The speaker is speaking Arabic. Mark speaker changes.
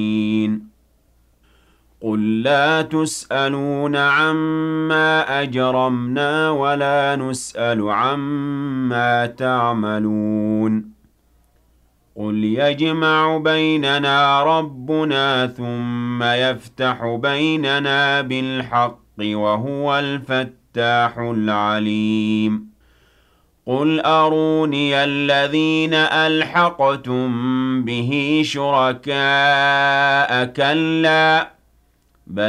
Speaker 1: قُل لَّا تُسْأَلُونَ عَمَّا أَجْرَمْنَا وَلَا نُسْأَلُ عَمَّا تَعْمَلُونَ قُلْ يَجْمَعُ بَيْنَنَا رَبُّنَا ثُمَّ يَفْتَحُ بَيْنَنَا بِالْحَقِّ وَهُوَ الْفَتَّاحُ الْعَلِيمُ قُلْ أَرُونِيَ الَّذِينَ أَلْحَقْتُم بِهِ شُرَكَاءَ ۖ كَلَّا